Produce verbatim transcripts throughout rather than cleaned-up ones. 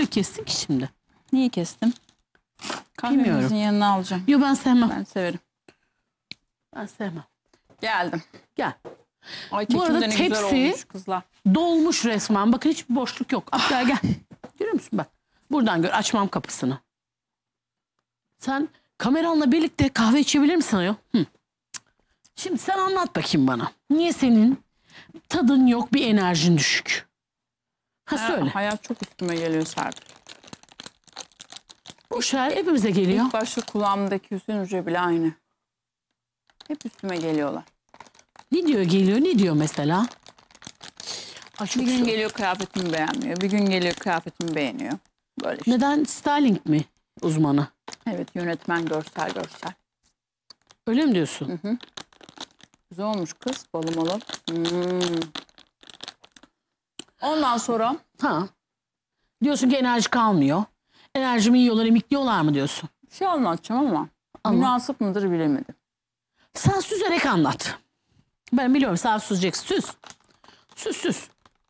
kestin ki şimdi? Niye kestim? Kahvemizin yanına alacağım. Yok ben sevmem. Ben severim. Ben sevmem. Geldim. Gel. Ay, Bu arada kekim de ne güzel tepsi olmuş kızlar. dolmuş resmen. Bakın hiçbir boşluk yok. Ah, gel gel. Görüyor musun bak. Buradan gör. Açmam kapısını. Sen kameranla birlikte kahve içebilir misin ayol? Hı. Şimdi sen anlat bakayım bana. Niye senin tadın yok, bir enerjin düşük? Ha söyle. Hayat çok üstüme geliyor Serpil. Boş ver, hepimize geliyor. İlk başta kulağımdaki Hüseyin Hoca bile aynı. Hep üstüme geliyorlar. Ne diyor geliyor? Ne diyor mesela? Ay, çok Bir gün sor- geliyor kıyafetimi beğenmiyor. Bir gün geliyor kıyafetimi beğeniyor. Böyle işte. Neden styling mi uzmanı? Evet, yönetmen, görsel görsel. Öyle mi diyorsun? Hı hı. Güzel olmuş kız. Balım balım. Hmm. Ondan sonra Ha. Diyorsun ki enerji kalmıyor. Enerjimi yiyorlar, emikliyorlar mı diyorsun? bir şey anlatacağım ama, Ama- münasip mıdır bilemedim. Sen süzerek anlat. Ben biliyorum sen süzeceksin. Süz. Süz süz.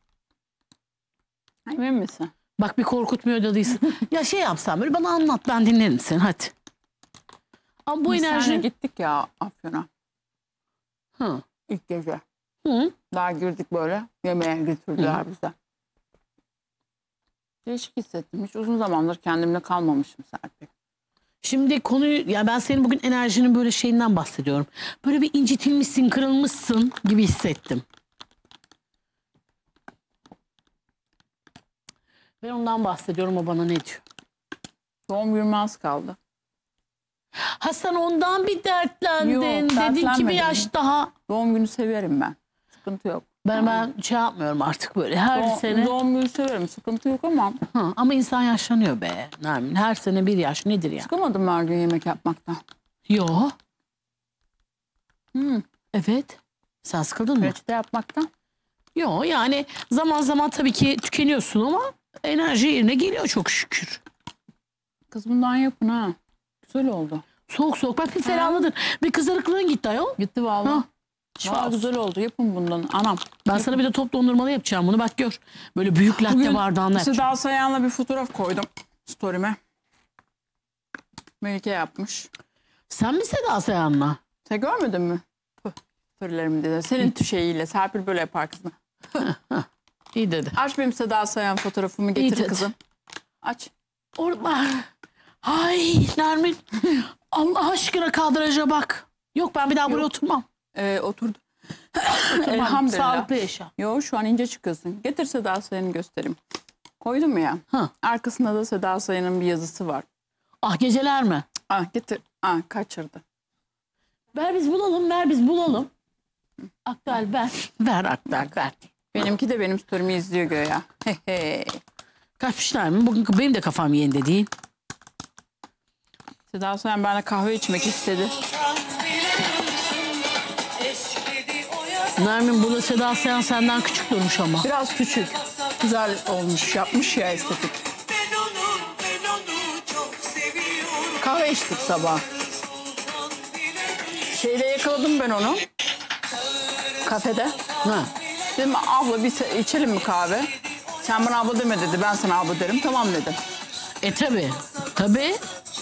Emin misin? Bak bir korkutmuyor da değilsin. Ya şey yapsam böyle bana anlat, ben dinlerim seni hadi. Ama bu Biz seninle enerji... gittik ya Afyon'a Hı. ilk gece. Hı. Daha girdik böyle. Yemeğe götürdüler bize. Değişik hissettim. Hiç uzun zamandır kendimle kalmamışım Serpil. Şimdi konuyu, ya ben senin bugün enerjinin böyle şeyinden bahsediyorum. Böyle bir incitilmişsin, kırılmışsın gibi hissettim. Ben ondan bahsediyorum, o bana ne diyor? Doğum günüm az kaldı. Ha sen ondan bir dertlendin. Yok, Dedin ki bir dertlenmedim. yaş daha. Doğum günü severim ben. Sıkıntı yok. Ben ben şey yapmıyorum artık böyle her Doğum, sene. doğum günü severim. Sıkıntı yok ama Ha, ama insan yaşlanıyor be Nermin. Her sene bir yaş nedir ya? sıkılmadım her gün yemek yapmaktan. Yo. Hmm. Evet. Sen sıkıldın mı? Reçete yapmaktan. Yo, yani zaman zaman tabii ki tükeniyorsun ama enerji yerine geliyor çok şükür. Kız bundan yapın ha. Güzel oldu. Soğuk soğuk bak bir ferahladın. Bir kızarıklığın gitti ayol. Gitti vallahi. Ha. Şifa Vallahi olsun. güzel oldu. Yapın bundan. Anam. Ben sana bir de top dondurmalı yapacağım bunu, bak gör. Böyle büyük latte Bugün bardağında yapacağım. Seda Sayan'la bir fotoğraf koydum story'me. Melike yapmış. Sen mi Seda Sayan'la? Sen görmedin mi? Püh, storylerimi dedi. Senin şeyiyle Serpil böyle yapar kızına. İyi dedi. Aç benim Seda Sayan fotoğrafımı, getir dedi. kızım. Aç. Orada. Ay Nermin. Allah aşkına kadraja bak. Yok ben bir daha buraya oturmam. Ee, oturdu. Oturmam. Elhamdülillah. Sağlıklı yaşa. Yo, şu an ince çıkıyorsun. Getir Seda Sayan'ı göstereyim. Koydum ya. Ha. Arkasında da Seda Sayan'ın bir yazısı var. Ah geceler mi? Ah getir. Ah kaçırdı. Ver biz bulalım, ver biz bulalım. Aktal ver. Ver Aktal ver. Benimki de benim story'mi izliyor göya. He he. Kaçmışlar mı? Bugün benim de kafam yerinde değil. Seda Sayan benimle kahve içmek istedi. Nermin burada Seda Sayan senden küçük durmuş ama. Biraz küçük. Güzel olmuş. Yapmış ya estetik. Kahve içtik sabah. Şeyde yakaladım ben onu. Kafede. Ha. Dedim abla bir se- içelim mi kahve? Sen bana abla deme dedi. Ben sana abla derim. Tamam dedim. E tabi. Tabi.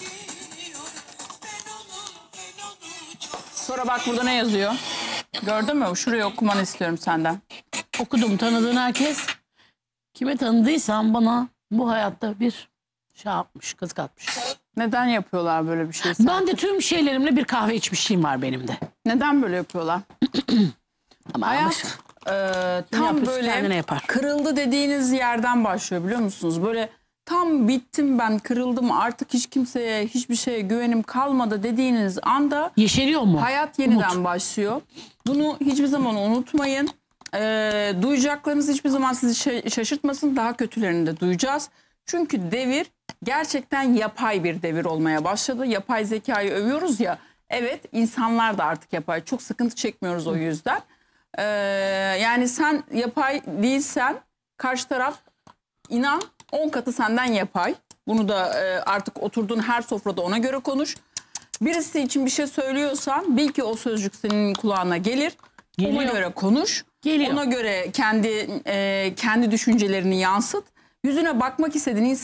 Sonra bak burada ne yazıyor? Gördün mü? Şuraya okumanı istiyorum senden. Okudum, tanıdığın herkes. Kime tanıdıysam bana bu hayatta bir şey yapmış, kazık atmış. Neden yapıyorlar böyle bir şey? Ben de tüm şeylerimle bir kahve içmişliğim var benim de. Neden böyle yapıyorlar? Ama Hayat e, tam yapıyorsa böyle kendine yapar. kırıldı dediğiniz yerden başlıyor biliyor musunuz? Böyle tam bittim ben, kırıldım, artık hiç kimseye hiçbir şeye güvenim kalmadı dediğiniz anda yeşeriyor mu? hayat yeniden Umut. başlıyor. Bunu hiçbir zaman unutmayın. E, duyacaklarınız hiçbir zaman sizi şa- şaşırtmasın. Daha kötülerini de duyacağız. Çünkü devir gerçekten yapay bir devir olmaya başladı. Yapay zekayı övüyoruz ya. Evet, insanlar da artık yapay. Çok sıkıntı çekmiyoruz o yüzden. Ee, yani sen yapay değilsen karşı taraf inan on katı senden yapay. Bunu da e, artık oturduğun her sofrada ona göre konuş. Birisi için bir şey söylüyorsan bil ki o sözcük senin kulağına gelir. Geliyor. Ona göre konuş. Geliyor. Ona göre kendi e, kendi düşüncelerini yansıt. Yüzüne bakmak istediğin insan